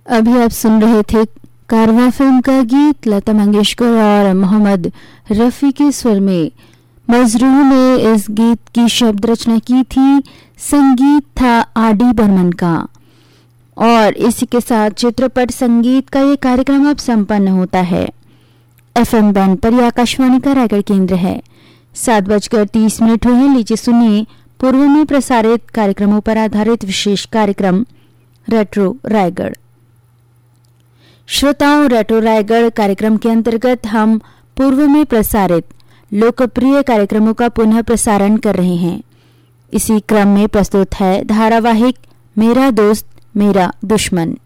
अभी आप सुन रहे थे कारवां फिल्म का गीत लता मंगेशकर और मोहम्मद रफ़ी के स्वर में। मजरूह ने इस गीत की शब्द रचना की थी, संगीत था आर.डी. बर्मन का। और इसी के साथ चित्रपट संगीत का ये कार्यक्रम अब संपन्न होता है। FM बैंड पर यह आकाशवाणी का रायगढ़ केंद्र है। 7:30 हुए हैं। लीजिए सुनिए पूर्व में प्रसारित कार्यक्रमों पर आधारित विशेष कार्यक्रम रेट्रो रायगढ़। श्रोताओं, रेट्रो रायगढ़ कार्यक्रम के अंतर्गत हम पूर्व में प्रसारित लोकप्रिय कार्यक्रमों का पुनः प्रसारण कर रहे हैं। इसी क्रम में प्रस्तुत है धारावाहिक मेरा दोस्त मेरा दुश्मन।